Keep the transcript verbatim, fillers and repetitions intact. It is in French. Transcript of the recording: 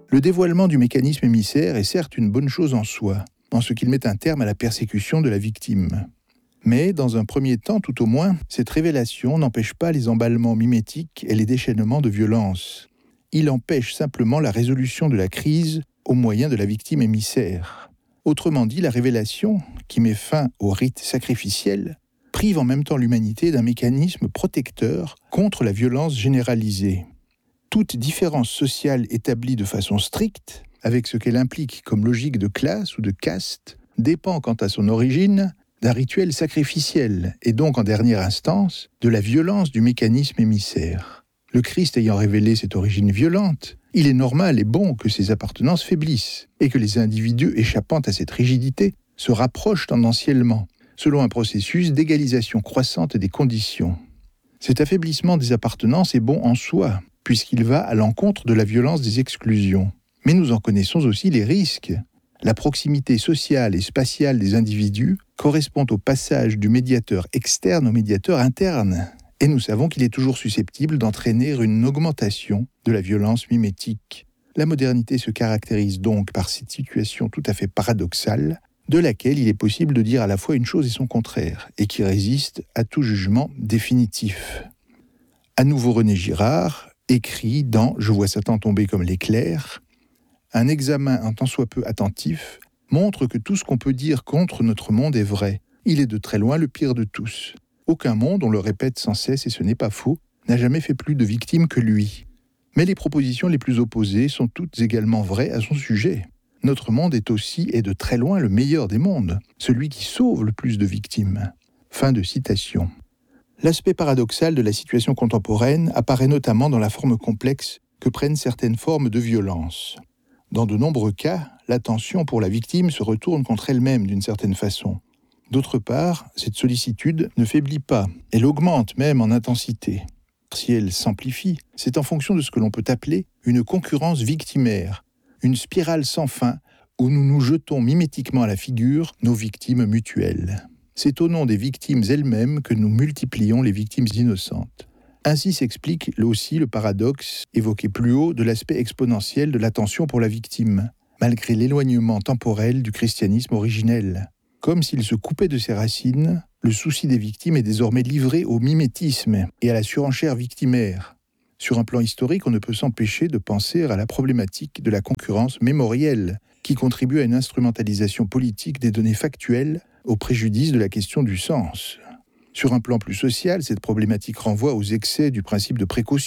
Le dévoilement du mécanisme émissaire est certes une bonne chose en soi, en ce qu'il met un terme à la persécution de la victime. Mais, dans un premier temps tout au moins, cette révélation n'empêche pas les emballements mimétiques et les déchaînements de violence. Il empêche simplement la résolution de la crise au moyen de la victime émissaire. Autrement dit, la révélation, qui met fin au rite sacrificiel, prive en même temps l'humanité d'un mécanisme protecteur contre la violence généralisée. Toute différence sociale établie de façon stricte, avec ce qu'elle implique comme logique de classe ou de caste, dépend quant à son origine d'un rituel sacrificiel et donc en dernière instance de la violence du mécanisme émissaire. Le Christ ayant révélé cette origine violente, il est normal et bon que ses appartenances faiblissent et que les individus échappant à cette rigidité se rapprochent tendanciellement, selon un processus d'égalisation croissante des conditions. Cet affaiblissement des appartenances est bon en soi, puisqu'il va à l'encontre de la violence des exclusions. Mais nous en connaissons aussi les risques. La proximité sociale et spatiale des individus correspond au passage du médiateur externe au médiateur interne. Et nous savons qu'il est toujours susceptible d'entraîner une augmentation de la violence mimétique. La modernité se caractérise donc par cette situation tout à fait paradoxale, de laquelle il est possible de dire à la fois une chose et son contraire, et qui résiste à tout jugement définitif. À nouveau René Girard écrit dans « Je vois Satan tomber comme l'éclair », un examen un tant soit peu attentif montre que tout ce qu'on peut dire contre notre monde est vrai. Il est de très loin le pire de tous. Aucun monde, on le répète sans cesse et ce n'est pas faux, n'a jamais fait plus de victimes que lui. Mais les propositions les plus opposées sont toutes également vraies à son sujet. Notre monde est aussi et de très loin le meilleur des mondes, celui qui sauve le plus de victimes. Fin de citation. L'aspect paradoxal de la situation contemporaine apparaît notamment dans la forme complexe que prennent certaines formes de violence. Dans de nombreux cas, l'attention pour la victime se retourne contre elle-même d'une certaine façon. D'autre part, cette sollicitude ne faiblit pas, elle augmente même en intensité. Si elle s'amplifie, c'est en fonction de ce que l'on peut appeler une concurrence victimaire, une spirale sans fin où nous nous jetons mimétiquement à la figure nos victimes mutuelles. C'est au nom des victimes elles-mêmes que nous multiplions les victimes innocentes. Ainsi s'explique aussi le paradoxe évoqué plus haut de l'aspect exponentiel de l'attention pour la victime, malgré l'éloignement temporel du christianisme originel. Comme s'il se coupait de ses racines, le souci des victimes est désormais livré au mimétisme et à la surenchère victimaire. Sur un plan historique, on ne peut s'empêcher de penser à la problématique de la concurrence mémorielle, qui contribue à une instrumentalisation politique des données factuelles au préjudice de la question du sens. Sur un plan plus social, cette problématique renvoie aux excès du principe de précaution